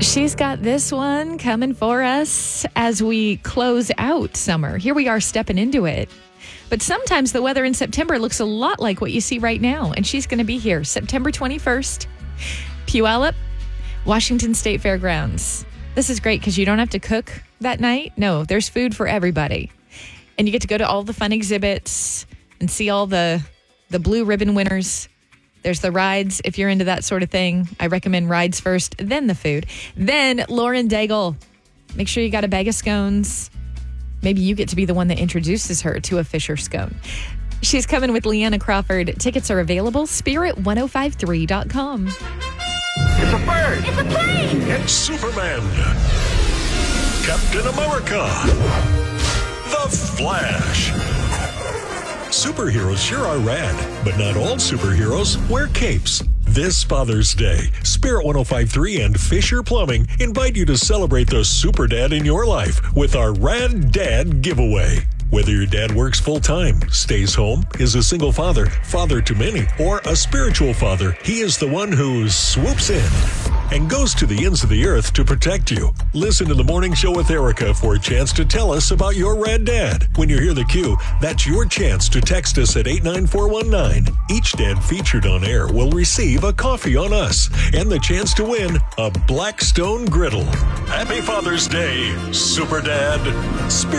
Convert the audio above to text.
She's got this one coming for us as we close out summer. Here we are stepping into it. But sometimes the weather in September looks a lot like what you see right now. And she's going to be here September 21st, Puyallup, Washington State Fairgrounds. This is great because you don't have to cook that night. No, there's food for everybody. And you get to go to all the fun exhibits and see all the blue ribbon winners. There's the rides. If you're into that sort of thing, I recommend rides first, then the food. Then Lauren Daigle. Make sure you got a bag of scones. Maybe you get to be the one that introduces her to a Fisher scone. She's coming with Leanna Crawford. Tickets are available. Spirit1053.com. It's a bird. It's a plane. It's Superman. Captain America. The Flash. Superheroes sure are rad, but not all superheroes wear capes. This Father's Day, Spirit 1053 and Fisher Plumbing invite you to celebrate the super dad in your life with our Rad Dad giveaway. Whether your dad works full-time, stays home, is a single father, father to many, or a spiritual father, he is the one who swoops in and goes to the ends of the earth to protect you. Listen to The Morning Show with Erica for a chance to tell us about your rad dad. When you hear the cue, that's your chance to text us at 89419. Each dad featured on air will receive a coffee on us and the chance to win a Blackstone griddle. Happy Father's Day, Super Dad.